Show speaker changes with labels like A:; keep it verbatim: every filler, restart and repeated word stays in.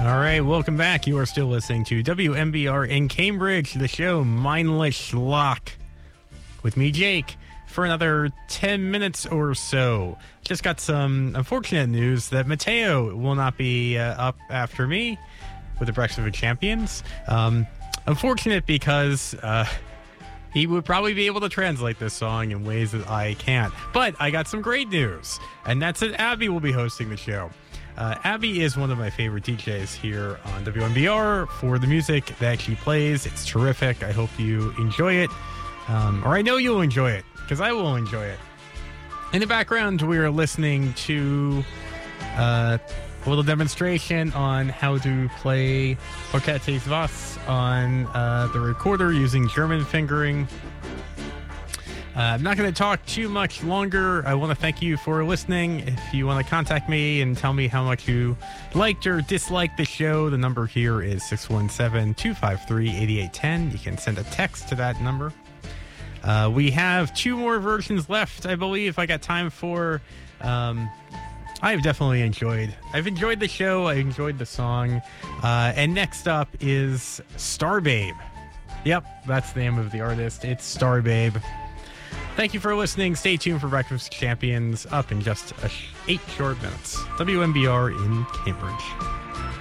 A: All right, welcome back. You are still listening to W M B R in Cambridge, the show Mindless Schlock, with me, Jake, for another ten minutes or so. Just got some unfortunate news that Mateo will not be uh, up after me with the Breakfast of Champions. Um, unfortunate because uh, he would probably be able to translate this song in ways that I can't. But I got some great news, and that's that Abby will be hosting the show. Uh, Abby is one of my favorite D Js here on W M B R for the music that she plays. It's terrific. I hope you enjoy it. Um, or I know you'll enjoy it, because I will enjoy it. In the background, we are listening to uh, a little demonstration on how to play Porketes Was on uh, the recorder using German fingering. Uh, I'm not going to talk too much longer. I want to thank you for listening. If you want to contact me and tell me how much you liked or disliked the show, the number here is six one seven, two five three, eight eight one zero. You can send a text to that number. Uh, we have two more versions left, I believe. I got time for. Um, I've definitely enjoyed. I've enjoyed the show. I enjoyed the song. Uh, and next up is Star Babe. Yep, that's the name of the artist. It's Star Babe. Thank you for listening. Stay tuned for Breakfast Champions up in just a sh- eight short minutes. W M B R in Cambridge.